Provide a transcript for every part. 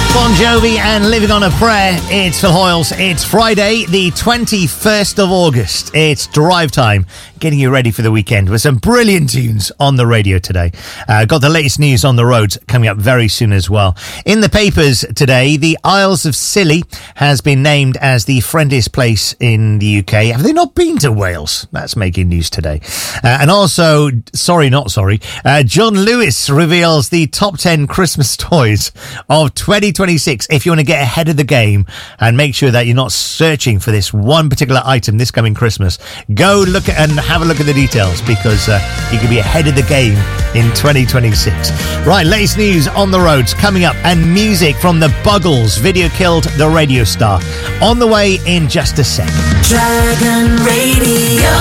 Bon Jovi and Living on a Prayer. It's Phil Hoyles. It's Friday, the 21st of August. It's drive time, getting you ready for the weekend with some brilliant tunes on the radio today. Got the latest news on the roads coming up very soon as well. In the papers today, the Isles of Scilly has been named as the friendliest place in the UK. Have they not been to Wales? That's making news today. And also, John Lewis reveals the top 10 Christmas toys of 2026. If you want to get ahead of the game and make sure that you're not searching for this one particular item this coming Christmas, go look at and have a look at the details, because you can be ahead of the game in 2026. Right, latest news on the roads coming up, and music from the Buggles. Video killed the radio star. On the way in just a sec. Dragon Radio.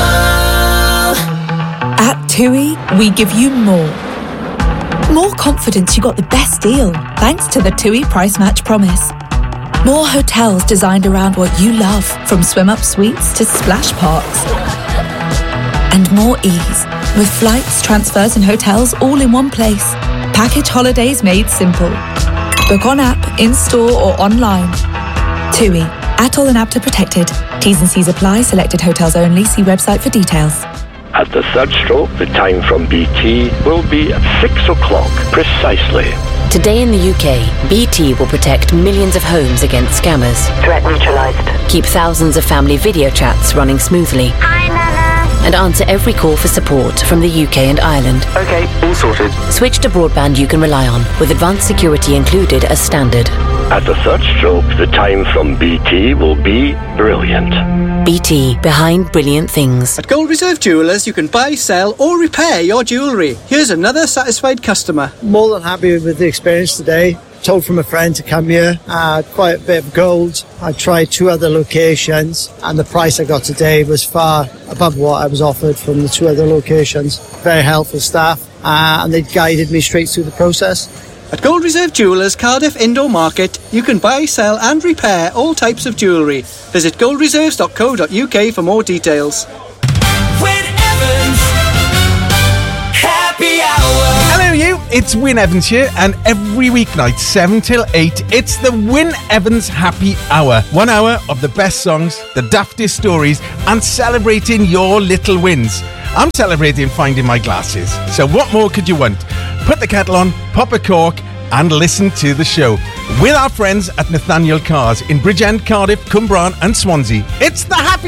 At TUI, we give you more. More confidence you got the best deal, thanks to the TUI Price Match Promise. More hotels designed around what you love, from swim-up suites to splash parks. And more ease, with flights, transfers and hotels all in one place. Package holidays made simple. Book on app, in-store or online. TUI, ATOL and APTA protected. T's and C's apply, selected hotels only. See website for details. At the third stroke, the time from BT will be at 6 o'clock precisely. Today in the UK, BT will protect millions of homes against scammers. Threat neutralised. Keep thousands of family video chats running smoothly. Hi, Nana. And answer every call for support from the UK and Ireland. Okay, all sorted. Switch to broadband you can rely on, with advanced security included as standard. At the third stroke, the time from BT will be brilliant. BT, behind brilliant things. At Gold Reserve Jewellers, you can buy, sell or repair your jewellery. Here's another satisfied customer. More than happy with the experience today. Told from a friend to come here. Quite a bit of gold. I tried 2 other locations, and the price I got today was far above what I was offered from the 2 other locations. Very helpful staff, and they guided me straight through the process. At Gold Reserve Jewellers, Cardiff Indoor Market, you can buy, sell and repair all types of jewellery. Visit goldreserves.co.uk for more details. Win Evans. Happy Hour. Hello you, it's Win Evans here, and every weeknight 7 till 8 it's the Win Evans Happy Hour. 1 hour of the best songs, the daftest stories and celebrating your little wins. I'm celebrating finding my glasses, so what more could you want? Put the kettle on, pop a cork and listen to the show with our friends at Nathaniel Cars in Bridgend, Cardiff, Cwmbran and Swansea. It's the Happy